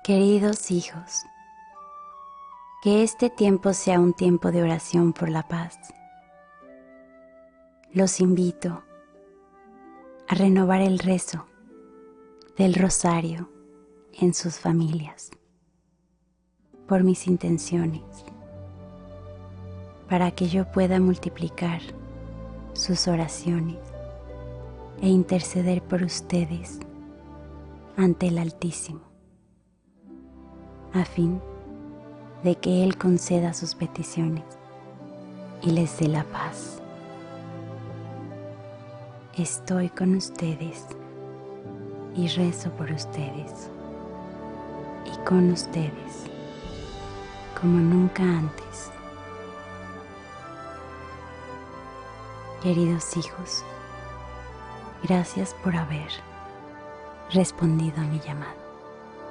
Queridos hijos, que este tiempo sea un tiempo de oración por la paz. Los invito a renovar el rezo del rosario en sus familias, por mis intenciones, para que yo pueda multiplicar sus oraciones e interceder por ustedes ante el Altísimo, a fin de que Él conceda sus peticiones y les dé la paz. Estoy con ustedes y rezo por ustedes y con ustedes como nunca antes. Queridos hijos, gracias por haber respondido a mi llamado.